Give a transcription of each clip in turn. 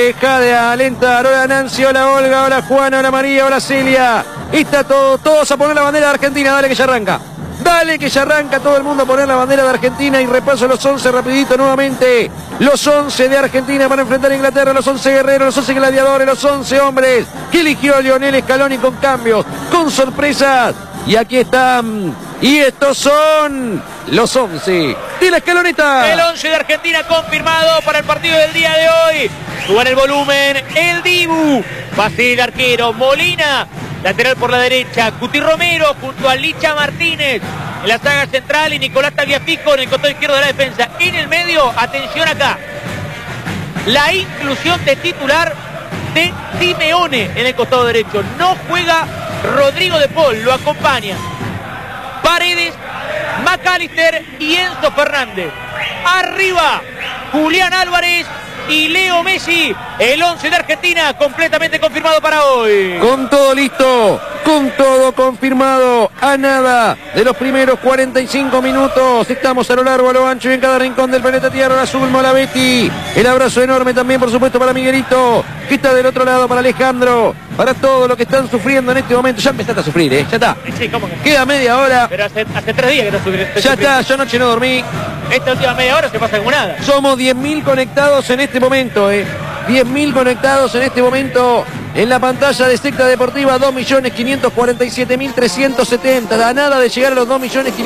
deja de alentar. Hola Nancy, hola Olga, hola Juana, hola María, hola Celia. Está todos a poner la bandera de Argentina. Dale que ya arranca. Dale que ya arranca todo el mundo a poner la bandera de Argentina. Y repaso los 11 rapidito nuevamente. Los 11 de Argentina para enfrentar a Inglaterra. Los 11 guerreros, los 11 gladiadores, los 11 hombres que eligió Lionel Scaloni con cambios, con sorpresas. Y aquí están. Y estos son los 11 de la escaloneta. El 11 de Argentina confirmado para el partido del día de hoy. Suban el volumen. El Dibu va a ser el arquero. Molina, lateral por la derecha. Cuti Romero junto a Licha Martínez en la saga central. Y Nicolás Tagliafico en el costado izquierdo de la defensa. En el medio, atención acá, la inclusión de titular de Simeone en el costado derecho. No juega Rodrigo de Paul, lo acompaña Paredes, McAllister y Enzo Fernández. Arriba, Julián Álvarez y Leo Messi. El 11 de Argentina completamente confirmado para hoy. Con todo listo, con todo confirmado. A nada de los primeros 45 minutos. Estamos a lo largo, a lo ancho y en cada rincón del planeta Tierra. Hola Zulmo, hola Betty. El abrazo enorme también, por supuesto, para Miguelito, que está del otro lado, para Alejandro, para todos los que están sufriendo en este momento. Ya empezaste a sufrir, ya está. Sí, ¿cómo que? Queda media hora. Pero hace 3 días que no sufrí. Ya está, yo anoche no dormí. Esta última media hora se pasa como nada. Somos 10.000 conectados en este momento, 10.000 conectados en este momento en la pantalla de Secta Deportiva. 2.547.370. A nada de llegar a los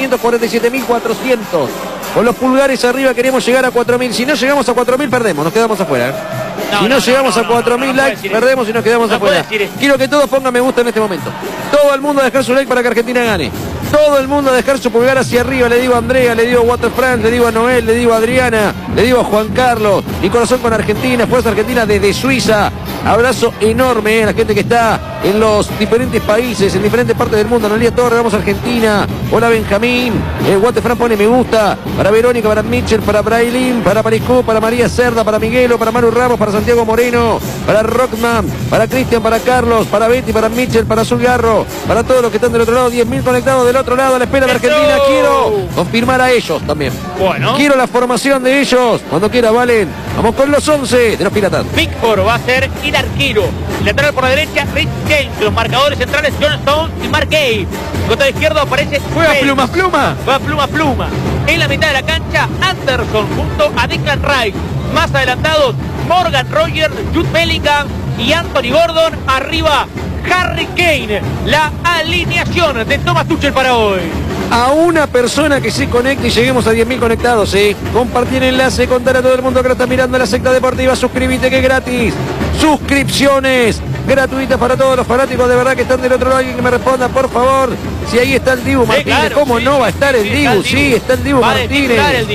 2.547.400. Con los pulgares arriba queremos llegar a 4.000. Si no llegamos a 4.000 perdemos, nos quedamos afuera. Si no llegamos a 4.000 likes, perdemos y nos quedamos afuera. Quiero que todos pongan me gusta en este momento. Todo el mundo a dejar su like para que Argentina gane. Todo el mundo a dejar su pulgar hacia arriba. Le digo a Andrea, le digo a Waterfrance, le digo a Noel, le digo a Adriana, le digo a Juan Carlos. Mi corazón con Argentina, fuerza Argentina desde Suiza. Abrazo enorme a la gente que está en los diferentes países, en diferentes partes del mundo. Analia Torre, vamos a Argentina. Hola Benjamín. Waterfrance pone me gusta. Para Verónica, para Mitchell, para Brailín, para Parisco, para María Cerda, para Miguelo, para Manu Ramos, para Santiago Moreno, para Rockman, para Cristian, para Carlos, para Betty, para Mitchell, para Azul Garro, para todos los que están del otro lado. 10.000 conectados del otro lado a la espera de Argentina. Quiero confirmar a ellos también. Bueno. Quiero la formación de ellos. Cuando quiera, Valen. Vamos con los 11 de los Piratas. Pickford va a ser el arquero. Lateral por la derecha, Rich James. Los marcadores centrales, John Stones y Mark Gay. Costado izquierdo aparece Juega pluma, pluma. Va pluma, pluma. En la mitad de la cancha, Anderson junto a Declan Rice. Más adelantados, Morgan Rogers, Jude Bellingham y Anthony Gordon. Arriba, Harry Kane. La alineación de Thomas Tuchel para hoy. A una persona que se conecte y lleguemos a 10.000 conectados, compartir enlace, contar a todo el mundo que lo está mirando en la Secta Deportiva. Suscríbete que es gratis. Suscripciones gratuitas para todos los fanáticos de verdad que están del otro lado. Alguien que me responda, por favor, si ahí está el Dibu Martínez. Claro, ¿cómo no va a estar el Dibu? Sí, está el Dibu Martínez.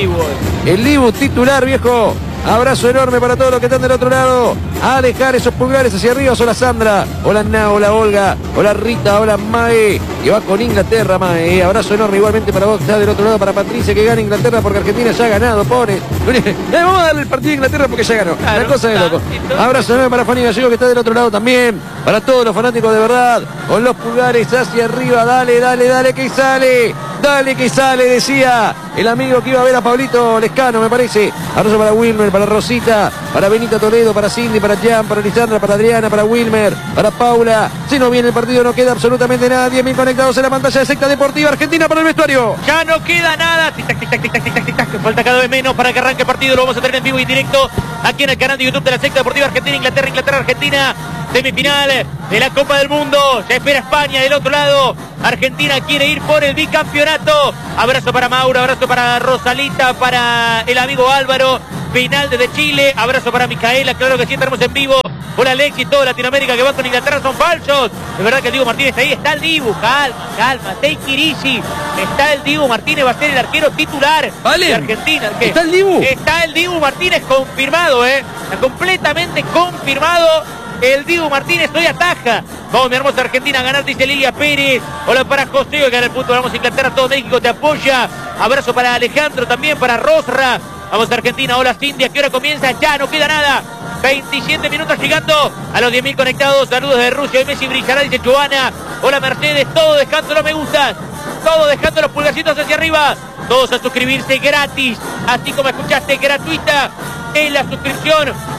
El Dibu titular, viejo. Abrazo enorme para todos los que están del otro lado. A dejar esos pulgares hacia arriba. Hola Sandra, hola Ana, hola Olga, hola Rita, hola Mae, que va con Inglaterra, Mae. Abrazo enorme igualmente para vos que está del otro lado, para Patricia que gana Inglaterra porque Argentina ya ha ganado, pone. Vamos a darle el partido a Inglaterra porque ya ganó. Claro, la cosa de loco. Abrazo enorme para Fanny Gallego que está del otro lado también. Para todos los fanáticos de verdad, con los pulgares hacia arriba. Dale, dale, dale que sale. Dale que sale, decía el amigo que iba a ver a Pablito Lescano, me parece. Abrazo para Wilmer, para Rosita, para Benita Toledo, para Cindy, para Jan, para Lisandra, para Adriana, para Wilmer, para Paula. Si no viene el partido no queda absolutamente nada. 10.000 conectados en la pantalla de Secta Deportiva. Argentina para el vestuario. Ya no queda nada. Tic-tac, tic-tac, tic-tac, tic-tac, tic-tac. Falta cada vez menos para que arranque el partido. Lo vamos a tener en vivo y directo aquí en el canal de YouTube de la Secta Deportiva. Argentina, Inglaterra, Inglaterra, Argentina. Semifinal de la Copa del Mundo. Ya espera España del otro lado. Argentina quiere ir por el bicampeonato. Abrazo para Mauro, abrazo para Rosalita, para el amigo Álvaro. Final desde Chile. Abrazo para Micaela, claro que sí, estaremos en vivo. Hola Alexi, toda Latinoamérica que va con Inglaterra son falsos. De verdad que el Dibu Martínez ahí. Está el Dibu, calma, take it easy. Está el Dibu Martínez, va a ser el arquero titular de Argentina. ¿Qué? ¿Está el Dibu? Está el Dibu Martínez confirmado, Está completamente confirmado. El Dibu Martínez hoy ataja. Vamos, mi hermosa Argentina, a ganar, dice Lilia Pérez. Hola para José, que gana el punto. Vamos a Inglaterra, todo México te apoya. Abrazo para Alejandro, también para Rosra. Vamos a Argentina, hola Cindy, ¿a qué hora comienza? Ya no queda nada. 27 minutos llegando a los 10.000 conectados. Saludos de Rusia, y Messi brillará, dice Joana. Hola Mercedes, todo dejando los me gustas. Todo dejando los pulgarcitos hacia arriba. Todos a suscribirse gratis. Así como escuchaste, gratuita. En la suscripción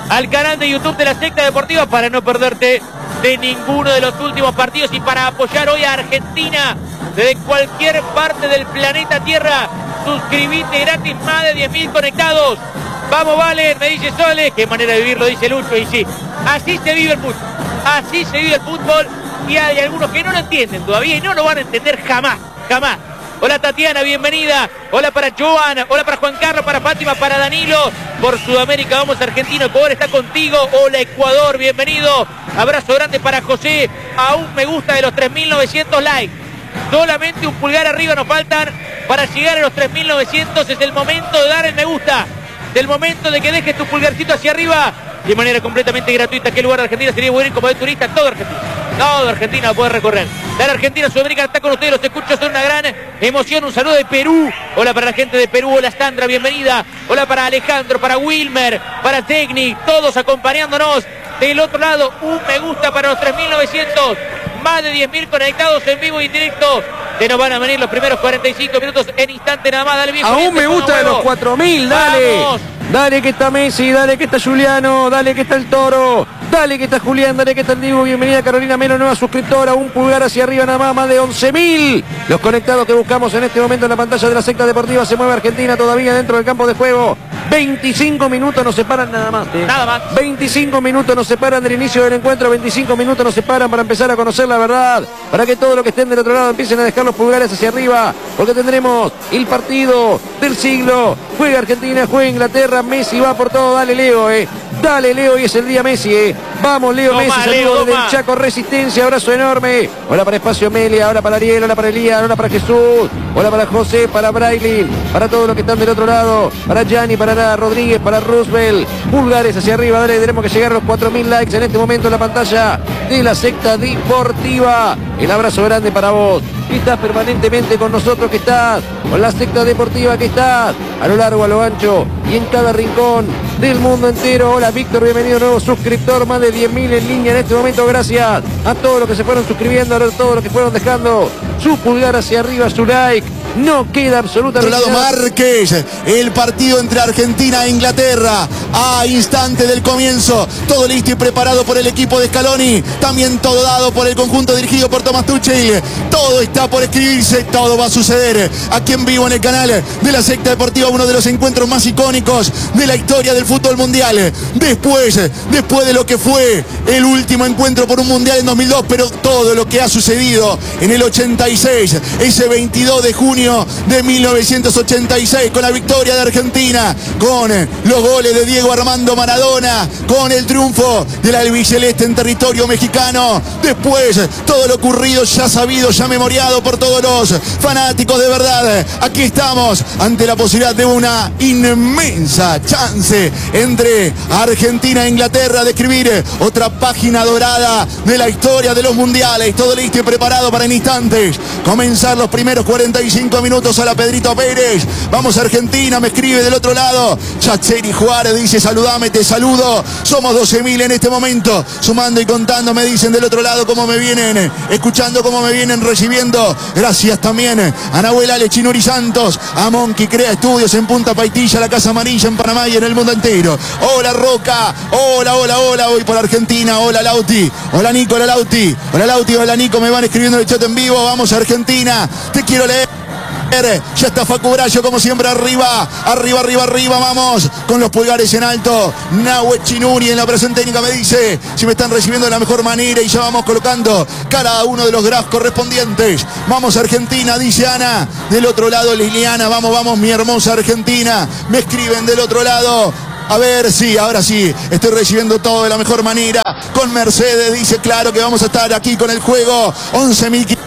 al canal de YouTube de la Secta Deportiva para no perderte de ninguno de los últimos partidos y para apoyar hoy a Argentina desde cualquier parte del planeta Tierra. Suscribite gratis, más de 10.000 conectados. Vamos, Valen, me dice Sole. Qué manera de vivirlo, dice Lucho. Y sí, así se vive el fútbol. Así se vive el fútbol. Y hay algunos que no lo entienden todavía y no lo van a entender jamás, jamás. Hola Tatiana, bienvenida. Hola para Joan, hola para Juan Carlos, para Fátima, para Danilo. Por Sudamérica vamos Argentina, Ecuador está contigo. Hola Ecuador, bienvenido. Abrazo grande para José. Aún me gusta de los 3.900 likes. Solamente un pulgar arriba nos faltan para llegar a los 3.900. Es el momento de dar el me gusta. Es el momento de que dejes tu pulgarcito hacia arriba de manera completamente gratuita. ¿Qué lugar de Argentina sería bueno ir como de turista? Todo Argentina. Todo Argentina lo puede recorrer. La Argentina Sudamericana está con ustedes, los escucho, son una gran emoción. Un saludo de Perú. Hola para la gente de Perú, hola Sandra, bienvenida. Hola para Alejandro, para Wilmer, para Technic, todos acompañándonos. Del otro lado, un me gusta para los 3.900. Más de 10.000 conectados en vivo y en directo. Se nos van a venir los primeros 45 minutos en instante nada más. Dale bien. Aún me gusta de los 4.000, dale. Vamos. Dale que está Messi, dale que está Juliano, dale que está el Toro, dale que está Julián, dale que está el Diego. Bienvenida Carolina Melo, nueva suscriptora. Un pulgar hacia arriba nada más de 11.000. Los conectados que buscamos en este momento en la pantalla de la Secta Deportiva. Se mueve Argentina todavía dentro del campo de juego. 25 minutos nos separan nada más. Nada más. 25 minutos nos separan del inicio del encuentro. 25 minutos nos separan para empezar a conocer la verdad. Para que todos los que estén del otro lado empiecen a dejar los pulgares hacia arriba. Porque tendremos el partido del siglo. Juega Argentina, juega Inglaterra. Messi va por todo. Dale Leo, Dale Leo, y es el día Messi, Vamos Leo Messi, saludo desde el Chaco Resistencia, abrazo enorme. Hola para Espacio Amelia, hola para Ariel, hola para Elías, hola para Jesús, hola para José, para Brailin, para todos los que están del otro lado, para Gianni, para Rodríguez, para Roosevelt. Pulgares hacia arriba, dale, tenemos que llegar a los 4.000 likes en este momento en la pantalla de la Secta Deportiva. El abrazo grande para vos, que estás permanentemente con nosotros, que estás con la Secta Deportiva, que estás a lo largo, a lo ancho y en cada rincón del mundo entero. Hola Víctor, bienvenido, nuevo suscriptor, más de 10.000 en línea en este momento. Gracias a todos los que se fueron suscribiendo, a todos los que fueron dejando su pulgar hacia arriba, su like. No queda absolutamente nada. Otro lado Márquez, el partido entre Argentina e Inglaterra, a instante del comienzo, todo listo y preparado por el equipo de Scaloni, también todo dado por el conjunto dirigido por Thomas Tuchel. Todo está por escribirse, todo va a suceder aquí en vivo en el canal de la Secta Deportiva, uno de los encuentros más icónicos de la historia del fútbol mundial. Después de lo que fue el último encuentro por un mundial en 2002, pero todo lo que ha sucedido en el 86, ese 22 de junio de 1986, con la victoria de Argentina, con los goles de Diego Armando Maradona, con el triunfo del albiceleste en territorio mexicano. Después, todo lo ocurrido, ya sabido, ya memoriado por todos los fanáticos de verdad. Aquí estamos ante la posibilidad de una inmensa chance entre Argentina e Inglaterra de escribir otra página dorada de la historia de los mundiales. Todo listo y preparado para en instantes comenzar los primeros 45 minutos. A la Pedrito Pérez, vamos Argentina, me escribe del otro lado Chacheri Juárez, dice saludame, te saludo, somos 12.000 en este momento, sumando y contando, me dicen del otro lado cómo me vienen escuchando, cómo me vienen recibiendo. Gracias también a Nahuel Ale Chinuri Santos, a Monkey Crea Estudios en Punta Paitilla, la Casa Amarilla en Panamá y en el mundo entero. Hola Roca, hola, hoy por Argentina, hola Lauti, hola Nico, hola Lauti, hola Nico, me van escribiendo en el chat en vivo. Vamos Argentina, te quiero leer. Ya está Facu Brayo como siempre arriba, vamos con los pulgares en alto. Nahuel Chinuri en la operación técnica me dice si me están recibiendo de la mejor manera y ya vamos colocando cada uno de los graphs correspondientes. Vamos Argentina, dice Ana, del otro lado Liliana, vamos mi hermosa Argentina, me escriben del otro lado. A ver, sí, ahora sí, estoy recibiendo todo de la mejor manera. Con Mercedes dice claro que vamos a estar aquí con el juego. 11.500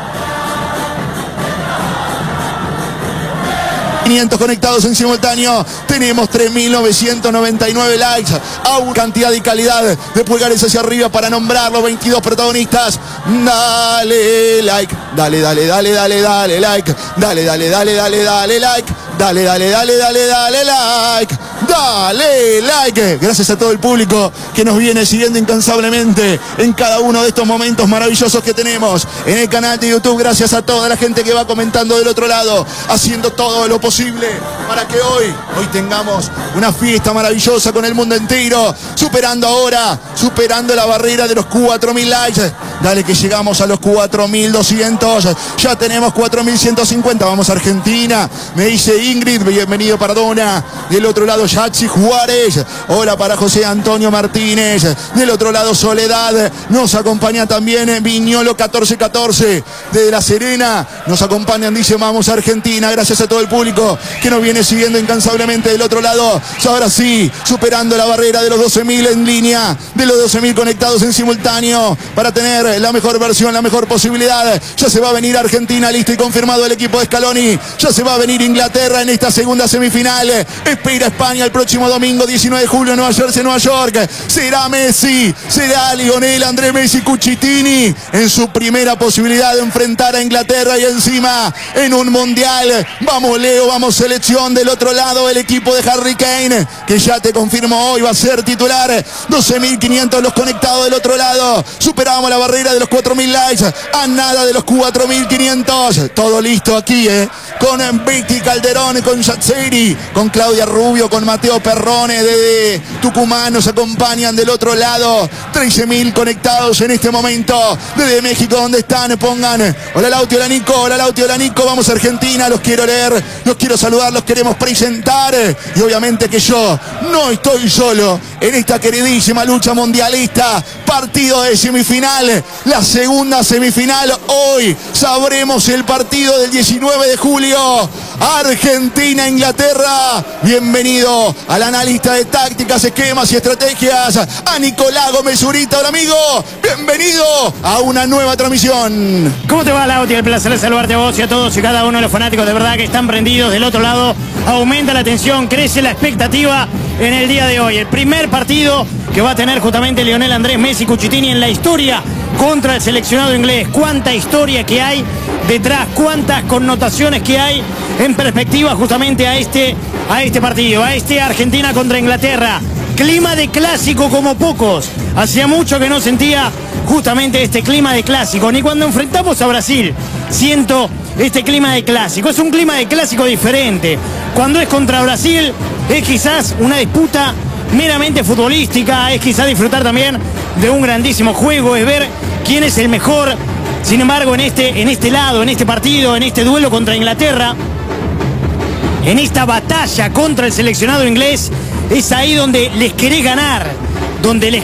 conectados en simultáneo, tenemos 3.999 likes, aún cantidad y calidad de pulgares hacia arriba para nombrar los 22 protagonistas. Dale like, dale like, dale like, dale like, Dale like. Gracias a todo el público que nos viene siguiendo incansablemente en cada uno de estos momentos maravillosos que tenemos en el canal de YouTube. Gracias a toda la gente que va comentando del otro lado, haciendo todo lo posible para que hoy tengamos una fiesta maravillosa con el mundo entero, superando la barrera de los 4.000 likes. Dale que llegamos a los 4.200, ya tenemos 4.150, vamos a Argentina, me dice Ingrid, bienvenido Pardona. Del otro lado Yaxi Juárez, hola para José Antonio Martínez. Del otro lado Soledad, nos acompaña también Viñolo 1414 de La Serena, nos acompañan, dice vamos a Argentina. Gracias a todo el público que nos viene siguiendo incansablemente del otro lado. Ahora sí, superando la barrera de los 12.000 en línea, de los 12.000 conectados en simultáneo para tener la mejor versión, la mejor posibilidad. Ya se va a venir Argentina, listo y confirmado el equipo de Scaloni. Ya se va a venir Inglaterra en esta segunda semifinal. Espera España el próximo domingo 19 de julio en Nueva Jersey, Nueva York. Será Messi, será Lionel Andrés Messi Cucitini en su primera posibilidad de enfrentar a Inglaterra y encima en un mundial. Vamos Leo, vamos selección. Del otro lado el equipo de Harry Kane, que ya te confirmo hoy va a ser titular. 12.500 los conectados del otro lado. Superamos la barrera de los 4.000 likes, a nada de los 4.500. Todo listo aquí, con Betty Calderón, con Yatseri, con Claudia Rubio, con Mateo Perrone de Tucumán. Nos acompañan del otro lado. 13.000 conectados en este momento desde México. ¿Dónde están? Pongan hola Lauti, hola Nico, hola Lauti, hola Nico. Vamos a Argentina, los quiero leer, los quiero saludar, los queremos presentar. Y obviamente que yo no estoy solo en esta queridísima lucha mundialista. Partido de semifinal, la segunda semifinal. Hoy sabremos el partido del 19 de julio. Argentina, Inglaterra. Bienvenido al analista de tácticas, esquemas y estrategias, a Nicolás Gómez Zurita. Hola amigo, bienvenido a una nueva transmisión. ¿Cómo te va, Lauti? El placer de saludarte a vos y a todos y cada uno de los fanáticos de verdad que están prendidos del otro lado. Aumenta la tensión, crece la expectativa en el día de hoy. El primer partido que va a tener justamente Lionel Andrés Messi Cucitini en la historia contra el seleccionado inglés. Cuánta historia que hay detrás, cuántas connotaciones que hay en perspectiva justamente a este partido, a este Argentina contra Inglaterra. Clima de clásico como pocos. Hacía mucho que no sentía justamente este clima de clásico. Ni cuando enfrentamos a Brasil siento este clima de clásico. Es un clima de clásico diferente. Cuando es contra Brasil es quizás una disputa meramente futbolística, es quizás disfrutar también de un grandísimo juego, es ver quién es el mejor. Sin embargo, en este lado, en este partido, en este duelo contra Inglaterra, en esta batalla contra el seleccionado inglés, es ahí donde les querés ganar, donde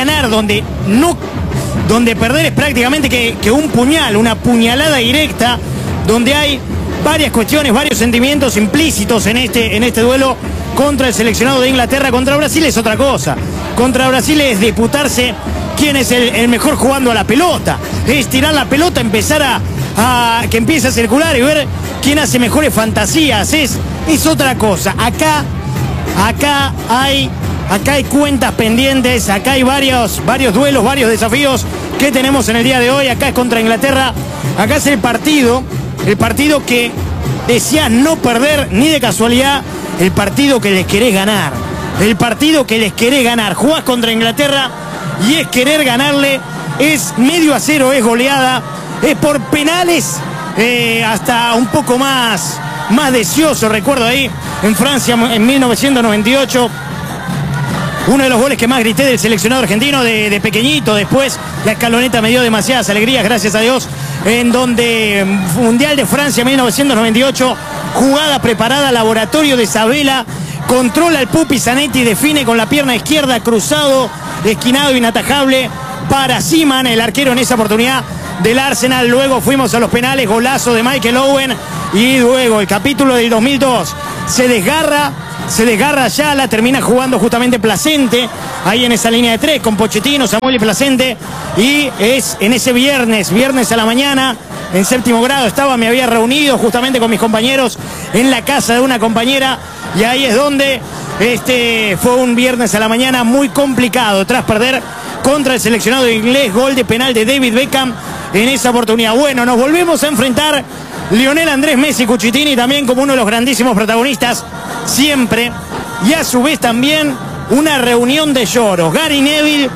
perder es prácticamente que un puñal, una puñalada directa, donde hay varias cuestiones, varios sentimientos implícitos en este duelo contra el seleccionado de Inglaterra. Contra Brasil es otra cosa. Contra Brasil es disputarse quién es el mejor jugando a la pelota. Es tirar la pelota, empezar a que empiece a circular y ver quién hace mejores fantasías. Es otra cosa. Acá hay cuentas pendientes, acá hay varios duelos, varios desafíos que tenemos en el día de hoy. Acá es contra Inglaterra. Acá es el partido que deseas no perder ni de casualidad. El partido que les querés ganar. El partido que les querés ganar. Jugás contra Inglaterra y es querer ganarle. Es 2-0, es goleada. Es por penales. Hasta un poco más deseoso. Recuerdo ahí en Francia en 1998. Uno de los goles que más grité del seleccionado argentino de pequeñito. Después la escaloneta me dio demasiadas alegrías, gracias a Dios. En donde Mundial de Francia 1998, jugada preparada, laboratorio de Sabela, controla el Pupi Zanetti, define con la pierna izquierda, cruzado, esquinado, inatajable para Seaman, el arquero en esa oportunidad del Arsenal. Luego fuimos a los penales, golazo de Michael Owen. Y luego el capítulo del 2002 se desgarra ya, la termina jugando justamente Placente, ahí en esa línea de tres, con Pochettino, Samuel y Placente. Y es en ese viernes a la mañana, en séptimo grado me había reunido justamente con mis compañeros en la casa de una compañera. Y ahí es donde fue un viernes a la mañana muy complicado, tras perder contra el seleccionado inglés, gol de penal de David Beckham en esa oportunidad. Bueno, nos volvemos a enfrentar Lionel Andrés Messi Cucitini, también como uno de los grandísimos protagonistas, siempre y a su vez también una reunión de lloros. Gary Neville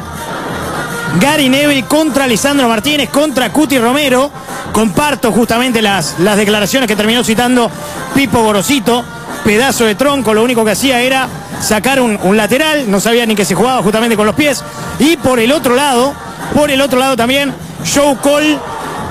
contra Lisandro Martínez, contra Cuti Romero. Comparto justamente las declaraciones que terminó citando Pipo Gorosito. Pedazo de tronco, lo único que hacía era sacar un lateral, no sabía ni que se jugaba justamente con los pies. Y por el otro lado también Joe Cole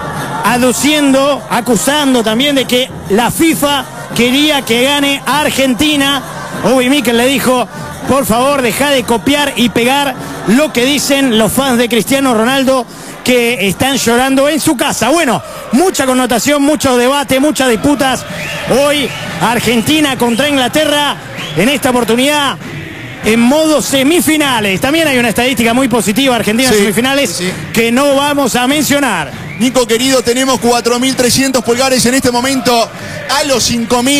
acusando también de que la FIFA quería que gane a Argentina. Bobby Mikel le dijo: por favor, deja de copiar y pegar lo que dicen los fans de Cristiano Ronaldo, que están llorando en su casa. Bueno, mucha connotación, mucho debate, muchas disputas. Hoy Argentina contra Inglaterra, en esta oportunidad en modo semifinales. También hay una estadística muy positiva, Argentina en semifinales, que no vamos a mencionar. Nico querido, tenemos 4.300 pulgares en este momento. A los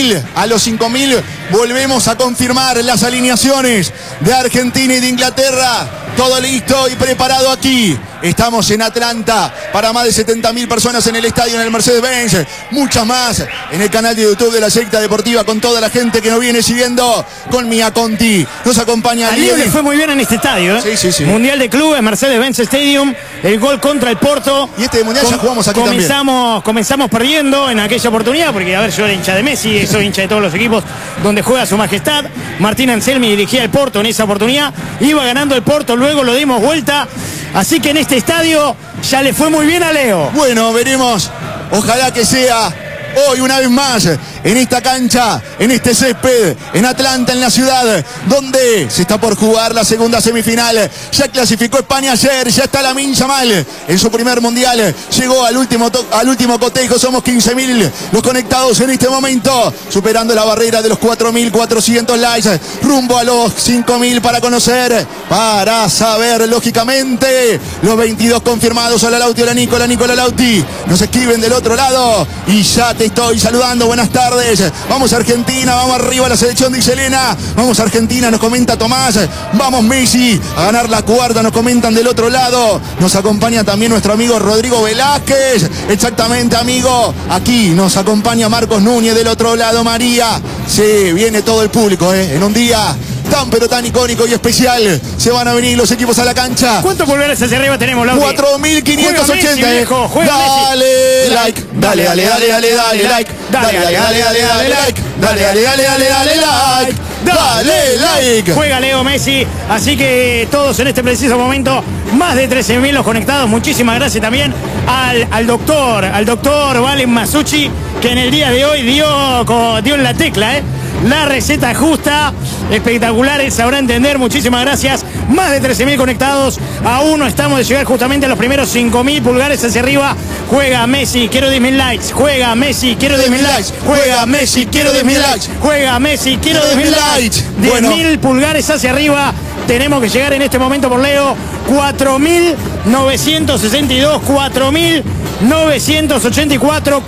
5.000 volvemos a confirmar las alineaciones de Argentina y de Inglaterra. Todo listo y preparado aquí. Estamos en Atlanta para más de 70.000 personas en el estadio, en el Mercedes-Benz. Muchas más en el canal de YouTube de la Secta Deportiva, con toda la gente que nos viene siguiendo, con Mia Conti. Nos acompaña Leo. Le fue muy bien en este estadio, ¿eh? Sí. Mundial de Clubes, Mercedes-Benz Stadium. El gol contra el Porto. Y este mundial ya jugamos aquí también. Comenzamos perdiendo en aquella oportunidad, porque a ver, yo era hincha de Messi, soy hincha de todos los equipos donde juega su majestad. Martín Anselmi dirigía el Porto en esa oportunidad. Iba ganando el Porto, luego lo dimos vuelta. Así que en este estadio ya le fue muy bien a Leo. Bueno, veremos. Ojalá que sea hoy una vez más en esta cancha, en este césped, en Atlanta, en la ciudad donde se está por jugar la segunda semifinal. Ya clasificó España ayer, ya está Lamine Yamal en su primer mundial. Llegó al último cotejo, somos 15.000 los conectados en este momento, superando la barrera de los 4.400 likes, rumbo a los 5.000 para conocer, para saber, lógicamente, los 22 confirmados. Hola Lauti, hola Nicola Lauti, nos escriben del otro lado y ya te estoy saludando. Buenas tardes. Vamos Argentina, vamos arriba la selección, dice Elena. Vamos Argentina, nos comenta Tomás. Vamos Messi a ganar la cuarta, nos comentan del otro lado. Nos acompaña también nuestro amigo Rodrigo Velázquez. Exactamente, amigo. Aquí nos acompaña Marcos Núñez del otro lado, María. Sí, viene todo el público, en un día tan pero tan icónico y especial. Se van a venir los equipos a la cancha. ¿Cuántos pulgares hacia arriba tenemos, Lauti? 4.580. Dale like. Dale like. Dale like. Juega Leo Messi. Así que todos en este preciso momento, más de 13.000 los conectados. Muchísimas gracias también al doctor Valen Masucci, que en el día de hoy dio en la tecla, la receta justa, espectacular, él sabrá entender. Muchísimas gracias. Más de 13.000 conectados. Aún no estamos de llegar justamente a los primeros 5.000 pulgares hacia arriba. Juega Messi, quiero 10.000 likes. Juega Messi, quiero 10.000 likes. Juega Messi, quiero 10.000 likes. Juega Messi, quiero 10.000 likes. 10.000 pulgares hacia arriba. Tenemos que llegar en este momento por Leo. 4.962, 4.984,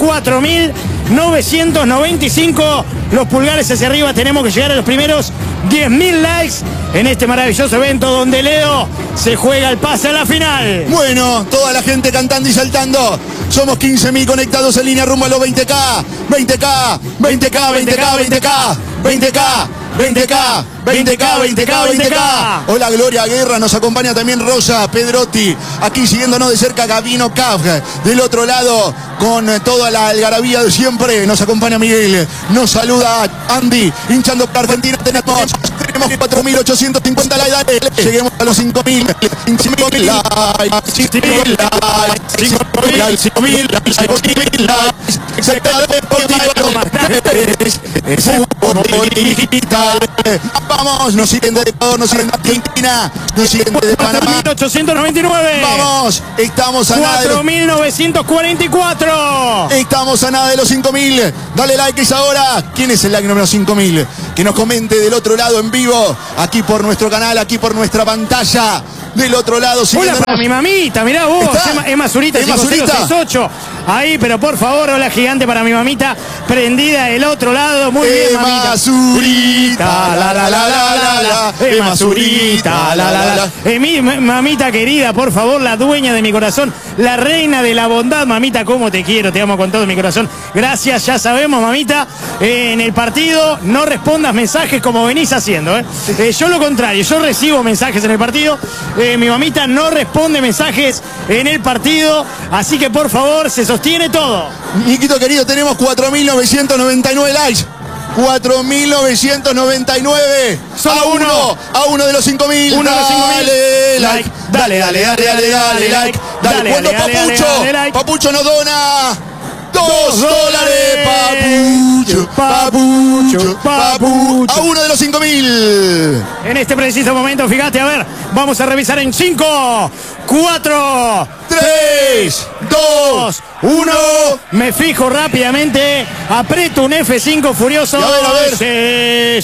4.995 los pulgares hacia arriba. Tenemos que llegar a los primeros 10.000 likes en este maravilloso evento donde Leo se juega el pase a la final. Bueno, toda la gente cantando y saltando. Somos 15.000 conectados en línea rumbo a los 20K. 20K, 20K, 20K, 20K, 20K. 20K, 20K, 20K, 20K. Hola Gloria Guerra, nos acompaña también Rosa Pedrotti, aquí siguiéndonos de cerca Gabino Caf. Del otro lado, con toda la algarabía de siempre, nos acompaña Miguel, nos saluda Andy, hinchando para Argentina. Tenemos 4.850 likes, lleguemos a los 5.000. 5.000 likes. Secta Deportiva digital. Vamos, nos siguen de Ecuador, nos siguen de Argentina, nos siguen de Panamá. 4.899. Vamos, estamos a nada de 4.944. Estamos a nada de los 5.000. Dale like es ahora. ¿Quién es el like número 5.000? Que nos comente del otro lado en vivo, aquí por nuestro canal, aquí por nuestra pantalla. Del otro lado, hola para mi mamita, mirá vos, Emma Zurita, 5568. Ahí, pero por favor, hola gigante para mi mamita, prendida del otro lado. Muy bien, mamita. Zurita, la la la la la la. Emma Zurita, la la la. Mi mamita querida, por favor, la dueña de mi corazón, la reina de la bondad, mamita, cómo te quiero, te amo con todo mi corazón. Gracias, ya sabemos, mamita, en el partido no respondas mensajes como venís haciendo, yo lo contrario, yo recibo mensajes en el partido, mi mamita no responde mensajes en el partido, así que por favor, se sostiene todo. Niquito querido, tenemos 4.999 likes. 4.999 a uno de los 5.000. Uno de los 5.000. Like. Dale, like. Dale. Cuando Papucho nos dona $2. Papucho. A uno de los 5.000. En este preciso momento, fíjate, a ver, vamos a revisar en 5, 4, 3, 2, 1. Me fijo rápidamente, aprieto un F5 furioso. A ver.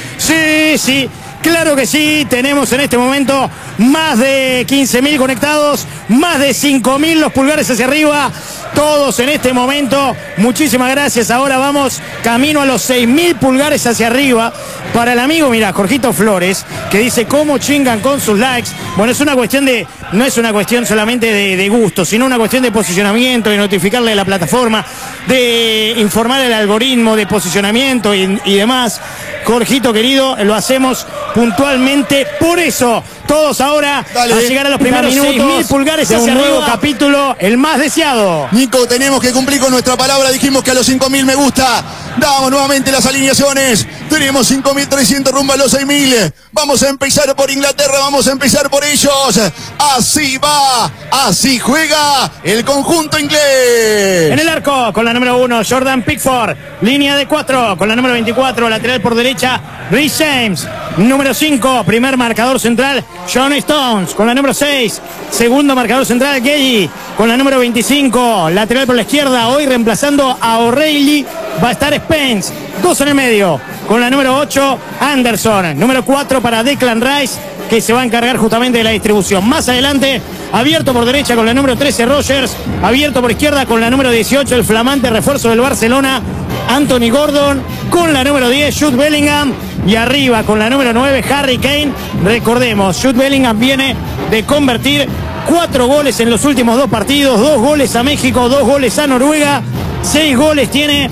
Sí. Claro que sí, tenemos en este momento más de 15.000 conectados, más de 5.000 los pulgares hacia arriba, todos en este momento. Muchísimas gracias. Ahora vamos camino a los 6.000 pulgares hacia arriba. Para el amigo, mira, Jorgito Flores, que dice cómo chingan con sus likes. Bueno, es una cuestión de, no es una cuestión solamente de gusto, sino una cuestión de posicionamiento, de notificarle a la plataforma, de informar al algoritmo de posicionamiento y demás. Jorgito querido, lo hacemos puntualmente por eso. Todos ahora a llegar a los primeros 6.000 pulgares hacia arriba. Nuevo capítulo, el más deseado. Nico, tenemos que cumplir con nuestra palabra. Dijimos que a los 5.000 me gusta. Damos nuevamente las alineaciones. Tenemos 5.300 rumbo a los 6.000. Vamos a empezar por Inglaterra, vamos a empezar por ellos. Así va, así juega el conjunto inglés. En el arco, con la número 1, Jordan Pickford. Línea de 4, con la número 24, lateral por derecha, Reece James. Número 5, primer marcador central, John Stones. Con la número 6, segundo marcador central, Gay. Con la número 25, lateral por la izquierda, hoy reemplazando a O'Reilly, va a estar Spence. 2 en el medio. Con la número 8, Anderson. Número 4 para Declan Rice, que se va a encargar justamente de la distribución. Más adelante, abierto por derecha con la número 13, Rogers. Abierto por izquierda con la número 18, el flamante refuerzo del Barcelona, Anthony Gordon. Con la número 10, Jude Bellingham. Y arriba con la número 9, Harry Kane. Recordemos, Jude Bellingham viene de convertir 4 goles en los últimos 2 partidos. 2 goles a México, 2 goles a Noruega. 6 goles tiene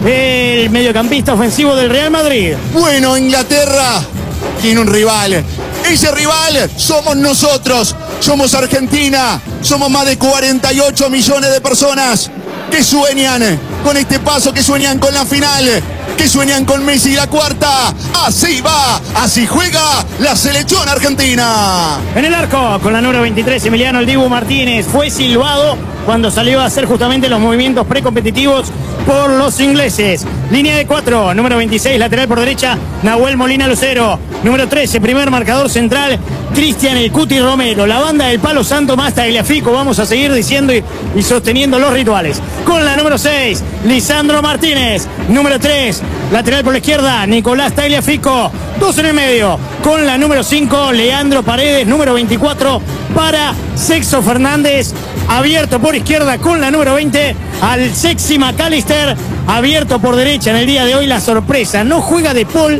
el mediocampista ofensivo del Real Madrid. Bueno, Inglaterra tiene un rival. Ese rival somos nosotros. Somos Argentina. Somos más de 48 millones de personas que sueñan con este paso, que sueñan con la final, que sueñan con Messi y la cuarta. Así va, así juega la selección argentina. En el arco, con la número 23, Emiliano El Dibu Martínez. Fue silbado cuando salió a hacer justamente los movimientos precompetitivos por los ingleses. Línea de 4, número 26, lateral por derecha, Nahuel Molina Lucero. Número 13, primer marcador central, Cristian El Cuti Romero. La banda del Palo Santo más Tagliafico, vamos a seguir diciendo y sosteniendo los rituales. Con la número 6, Lisandro Martínez. Número 3, lateral por la izquierda, Nicolás Tagliafico. 2 en el medio. Con la número 5, Leandro Paredes. Número 24 para Sexto Fernández. Abierto por izquierda con la número 20 al Sexy McAllister. Abierto por derecha en el día de hoy la sorpresa. No juega De Paul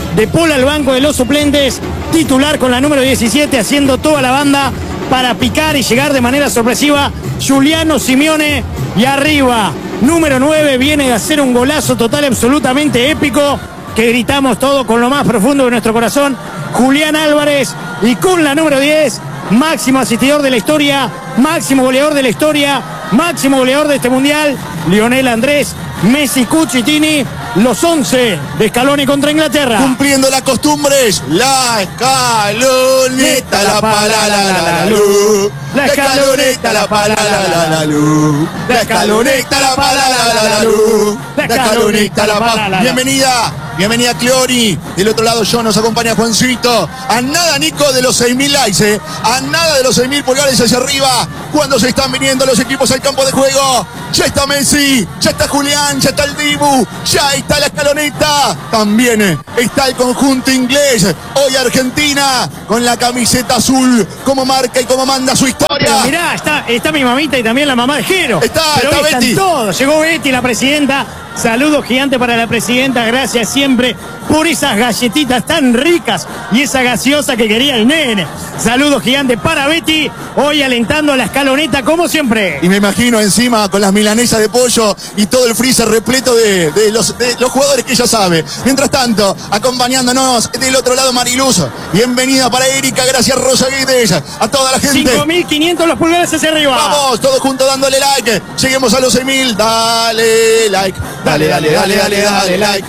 al banco de los suplentes. Titular con la número 17 haciendo toda la banda para picar y llegar de manera sorpresiva. Giuliano Simeone. Y arriba, número 9, viene de hacer un golazo total absolutamente épico, que gritamos todo con lo más profundo de nuestro corazón, Julián Álvarez. Y con la número 10, máximo asistidor de la historia, máximo goleador de la historia, máximo goleador de este mundial, Lionel Andrés Messi Cucitini. Los 11 de Scaloni contra Inglaterra. Cumpliendo las costumbres, la escaloneta, la pala, la luz. La escaloneta, la pala, la luz. La escaloneta, la pala, la luz. La escaloneta, la pala. Bienvenida Bienvenida Clori. Del otro lado yo nos acompaña Juancito. A nada, Nico, de los 6.000 likes, A nada de los 6.000 pulgares hacia arriba. Cuando se están viniendo los equipos al campo de juego. Ya está Messi, ya está Julián, ya está el Dibu, ya está la escaloneta. También está el conjunto inglés. Hoy Argentina con la camiseta azul como marca y como manda su historia. Pero mirá, está mi mamita y también la mamá de Jero. Está Betty. Todos. Llegó Betty, la presidenta. Saludos gigante para la presidenta. Gracias siempre por esas galletitas tan ricas y esa gaseosa que quería el nene. Saludos gigante para Betty. Hoy alentando a la escaloneta como siempre. Y me imagino encima con las milanesas de pollo y todo el freezer repleto de los jugadores que ella sabe. Mientras tanto, acompañándonos del otro lado Mariluz. Bienvenida para Erika. Gracias Rosa Guedes. A toda la gente. 5.500 los pulgares hacia arriba. Vamos, todos juntos dándole like. Lleguemos a los 6.000. Dale like. Dale like. Dale like.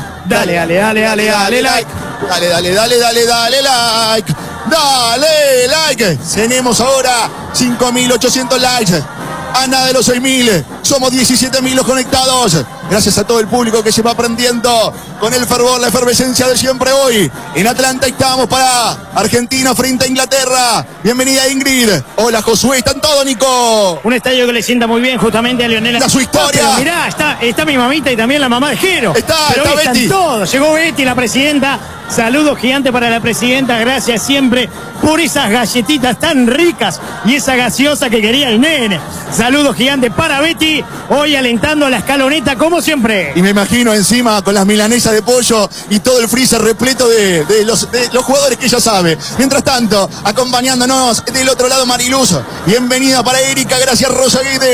Dale like. Dale like. Tenemos ahora 5.800 likes. A nada de los 6.000. Somos 17.000 los conectados. Gracias a todo el público que se va prendiendo con el fervor, la efervescencia de siempre hoy. En Atlanta estamos para Argentina frente a Inglaterra. Bienvenida Ingrid. Hola Josué, ¿están todos, Nico? Un estadio que le sienta muy bien justamente a Lionel. Da su historia. Pero mirá, está mi mamita y también la mamá de Jero. Está Betty. Todos. Llegó Betty, la presidenta. Saludos gigante para la presidenta. Gracias siempre por esas galletitas tan ricas y esa gaseosa que quería el nene. Saludos gigante para Betty. Hoy alentando a la escaloneta como siempre. Y me imagino encima con las milanesas de pollo y todo el freezer repleto de los jugadores que ella sabe. Mientras tanto, acompañándonos del otro lado Mariluz. Bienvenida para Erika. Gracias Rosa Guedes.